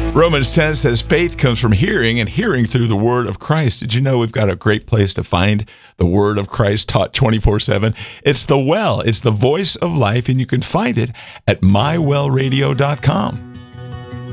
Romans 10 says faith comes from hearing, and hearing through the word of Christ. Did you know we've got a great place to find the word of Christ taught 24/7? It's the well. It's the voice of life, and you can find it at mywellradio.com.